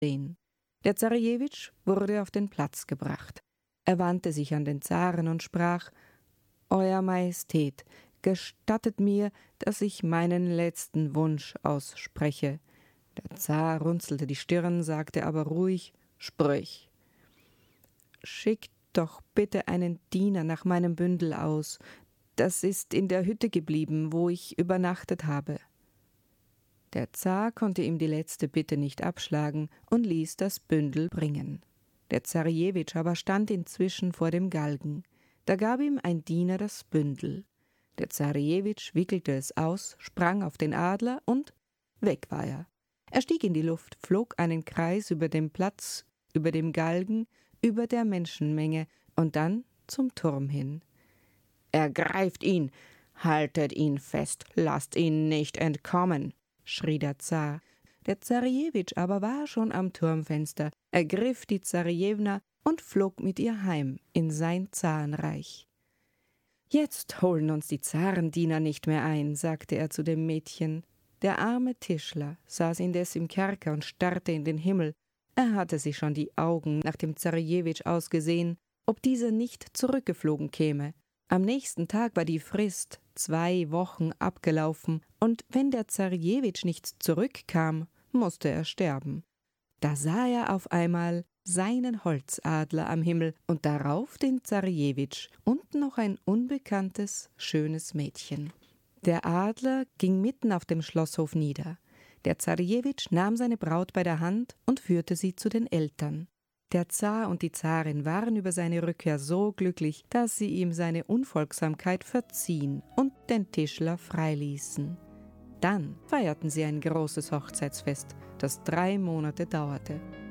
stehen. Der Zarejewitsch wurde auf den Platz gebracht. Er wandte sich an den Zaren und sprach: »Euer Majestät, gestattet mir, dass ich meinen letzten Wunsch ausspreche.« Der Zar runzelte die Stirn, sagte aber ruhig: »Sprich.« »Schickt doch bitte einen Diener nach meinem Bündel aus. Das ist in der Hütte geblieben, wo ich übernachtet habe.« Der Zar konnte ihm die letzte Bitte nicht abschlagen und ließ das Bündel bringen. Der Zarejewitsch aber stand inzwischen vor dem Galgen. Da gab ihm ein Diener das Bündel. Der Zarejewitsch wickelte es aus, sprang auf den Adler und weg war er. Er stieg in die Luft, flog einen Kreis über dem Platz, über dem Galgen, über der Menschenmenge und dann zum Turm hin. »Ergreift ihn! Haltet ihn fest! Lasst ihn nicht entkommen!« schrie der Zar. Der Zarejewitsch aber war schon am Turmfenster, ergriff die Zarejewna und flog mit ihr heim in sein Zarenreich. »Jetzt holen uns die Zarendiener nicht mehr ein«, sagte er zu dem Mädchen. Der arme Tischler saß indes im Kerker und starrte in den Himmel. Er hatte sich schon die Augen nach dem Zarejewitsch ausgesehen, ob dieser nicht zurückgeflogen käme. Am nächsten Tag war die Frist, 2 Wochen abgelaufen, und wenn der Zarejewitsch nicht zurückkam, musste er sterben. Da sah er auf einmal seinen Holzadler am Himmel und darauf den Zarejewitsch und noch ein unbekanntes, schönes Mädchen. Der Adler ging mitten auf dem Schlosshof nieder. Der Zarejewitsch nahm seine Braut bei der Hand und führte sie zu den Eltern. Der Zar und die Zarin waren über seine Rückkehr so glücklich, dass sie ihm seine Unfolgsamkeit verziehen und den Tischler freiließen. Dann feierten sie ein großes Hochzeitsfest, das 3 Monate dauerte.